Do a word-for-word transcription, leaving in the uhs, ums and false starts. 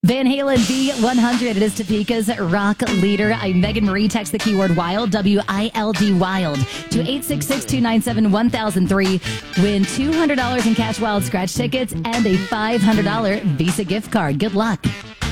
Van Halen V one hundred. It is Topeka's rock leader. I'm Megan Marie. Text the keyword WILD, W I L D, WILD, to eight six six, two nine seven, one thousand three. Win two hundred dollars in cash wild scratch tickets and a five hundred dollars Visa gift card. Good luck.